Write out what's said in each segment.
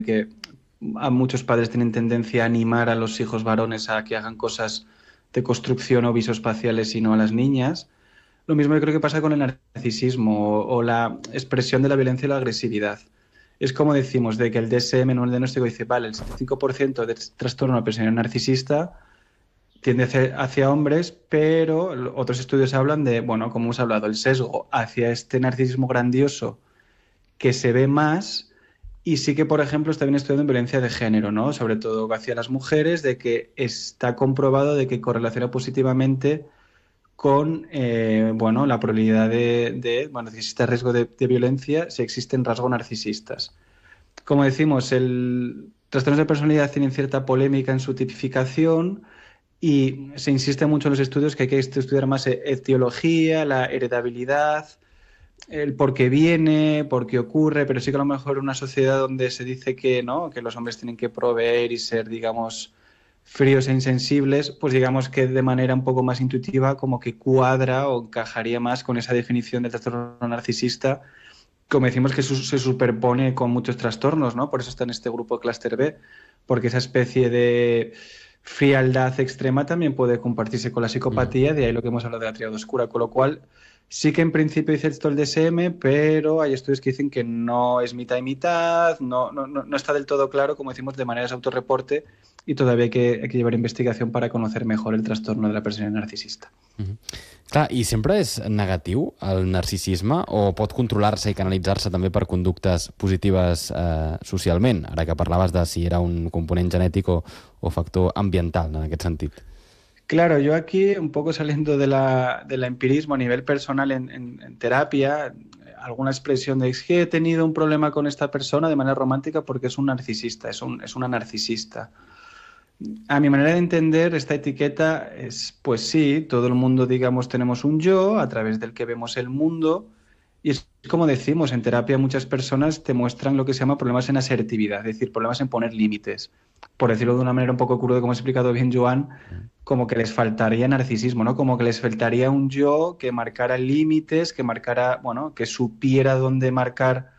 que a muchos padres tienen tendencia a animar a los hijos varones a que hagan cosas de construcción o visoespaciales y no a las niñas. Lo mismo yo creo que pasa con el narcisismo o la expresión de la violencia y la agresividad. Es como decimos, de que el DSM, en un diagnóstico, dice, vale, el 75% de trastorno de personalidad narcisista tiende hacia hombres, pero otros estudios hablan de, bueno, como hemos hablado, el sesgo hacia este narcisismo grandioso que se ve más. Y sí que, por ejemplo, está bien estudiado en violencia de género, ¿no? Sobre todo hacia las mujeres, de que está comprobado de que correlaciona positivamente con bueno, la probabilidad bueno, si existe riesgo de violencia, si existen rasgos narcisistas. Como decimos, el trastornos de personalidad tienen cierta polémica en su tipificación y se insiste mucho en los estudios que hay que estudiar más etiología, la heredabilidad, el por qué viene, por qué ocurre, pero sí que a lo mejor una sociedad donde se dice que no, que los hombres tienen que proveer y ser, digamos, fríos e insensibles, pues digamos que de manera un poco más intuitiva como que cuadra o encajaría más con esa definición del trastorno narcisista, como decimos que se superpone con muchos trastornos, ¿no? Por eso está en este grupo Cluster B, porque esa especie de frialdad extrema también puede compartirse con la psicopatía, de ahí lo que hemos hablado de la tríada oscura, con lo cual sí que en principio dice esto el DSM, pero hay estudios que dicen que no es mitad y mitad, no está del todo claro, como decimos, de manera de autorreporte, y todavía hay que llevar investigación para conocer mejor el trastorno de la personalidad narcisista. Clar, i sempre és negatiu el narcisisme o pot controlar-se i canalitzar-se també per conductes positives socialment? Ara que parlaves de si era un component genètic o factor ambiental en aquest sentit. Claro, yo aquí, un poco saliendo de la empirismo a nivel personal en terapia, alguna expresión de es que he tenido un problema con esta persona de manera romántica porque es un narcisista, es una narcisista. A mi manera de entender, esta etiqueta es, pues sí, todo el mundo, digamos, tenemos un yo a través del que vemos el mundo. Y es como decimos, en terapia muchas personas te muestran lo que se llama problemas en asertividad, es decir, problemas en poner límites. Por decirlo de una manera un poco cruda, como ha explicado bien Joan, como que les faltaría narcisismo, ¿no? Como que les faltaría un yo que marcara límites, que marcara, bueno, que supiera dónde marcar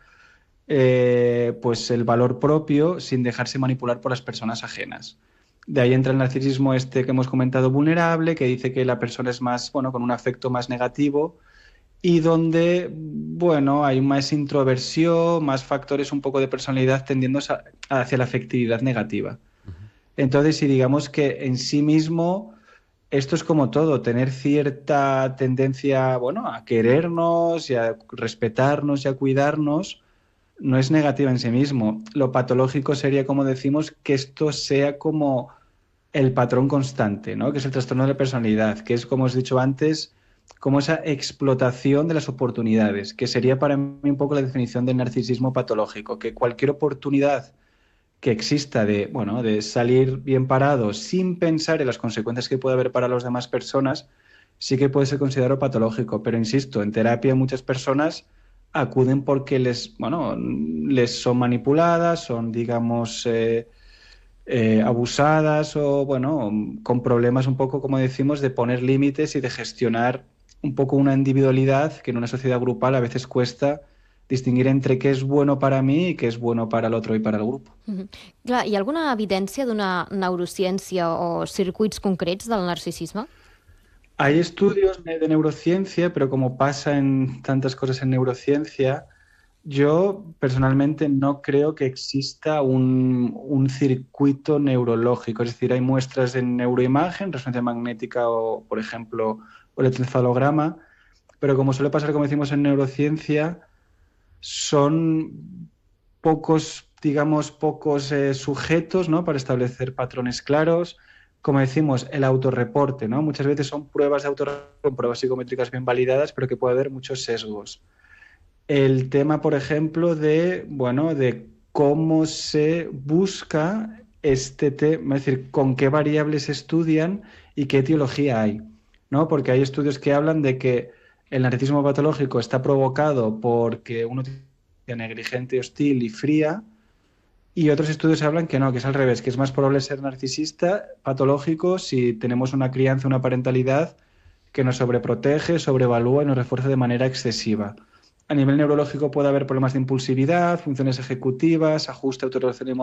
pues el valor propio sin dejarse manipular por las personas ajenas. De ahí entra el narcisismo este que hemos comentado vulnerable, que dice que la persona es más, bueno, con un afecto más negativo y donde, bueno, hay más introversión, más factores un poco de personalidad tendiendo hacia la afectividad negativa. Entonces, si digamos que en sí mismo esto es como todo, tener cierta tendencia, bueno, a querernos y a respetarnos y a cuidarnos, no es negativa en sí mismo. Lo patológico sería, como decimos, que esto sea como el patrón constante, ¿no? Que es el trastorno de la personalidad, que es, como os he dicho antes, como esa explotación de las oportunidades, que sería para mí un poco la definición del narcisismo patológico, que cualquier oportunidad que exista de, bueno, de salir bien parado sin pensar en las consecuencias que puede haber para las demás personas, sí que puede ser considerado patológico. Pero insisto, en terapia muchas personas acuden porque bueno, les son manipuladas, son, digamos, abusadas o, bueno, con problemas un poco, como decimos, de poner límites y de gestionar un poco una individualidad que en una sociedad grupal a veces cuesta distinguir entre qué es bueno para mí y qué es bueno para el otro y para el grupo. Clar, hi ha alguna evidència d'una neurociència o circuits concrets del narcisisme? Hay estudios de neurociencia, pero como pasa en tantas cosas en neurociencia, yo personalmente no creo que exista un circuito neurológico. Es decir, hay muestras en neuroimagen, resonancia magnética o, por ejemplo, o electroencefalograma, pero como suele pasar, como decimos en neurociencia, son pocos, digamos, pocos sujetos, ¿no? Para establecer patrones claros. Como decimos, el autorreporte, ¿no? Muchas veces son pruebas de autorreporte, pruebas psicométricas bien validadas, pero que puede haber muchos sesgos. El tema, por ejemplo, de, bueno, de cómo se busca este tema, es decir, con qué variables se estudian y qué etiología hay, ¿no? Porque hay estudios que hablan de que el narcisismo patológico está provocado porque uno tiene negligente, hostil y fría, y otros estudios hablan que no, que es al revés, que es más probable ser narcisista patológico si tenemos una crianza, una parentalidad que nos sobreprotege, sobrevalúa y nos refuerza de manera excesiva. A nivel neurológico puede haber problemas de impulsividad, funciones ejecutivas, ajuste, autorregulación